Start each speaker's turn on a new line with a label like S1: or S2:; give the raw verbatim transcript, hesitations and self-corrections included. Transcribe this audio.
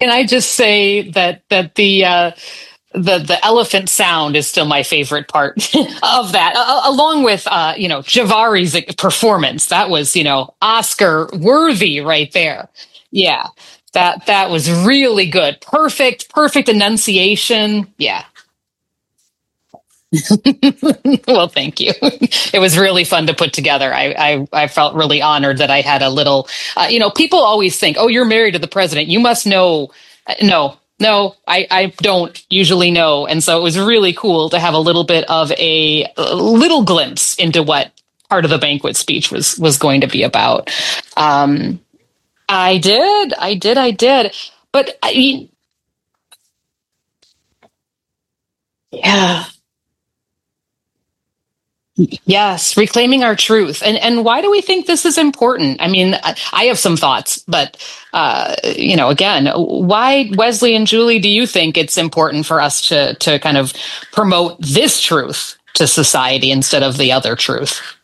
S1: Can I just say that that the uh, the the elephant sound is still my favorite part of that, uh, along with uh, you know Javari's performance. That was you know Oscar worthy right there. Yeah, that that was really good. Perfect, perfect enunciation. Yeah. Well, thank you. It was really fun to put together. I, I, I felt really honored that I had a little, uh, you know, people always think, oh, you're married to the president. You must know. Uh, No, no, I, I don't usually know. And so it was really cool to have a little bit of a, a little glimpse into what part of the banquet speech was, was going to be about. Um, I did, I did, I did. But I, yeah. Yes, reclaiming our truth. And and why do we think this is important? I mean, I, I have some thoughts, but uh, you know, again, why, Wesley and Julie, do you think it's important for us to to kind of promote this truth to society instead of the other truth?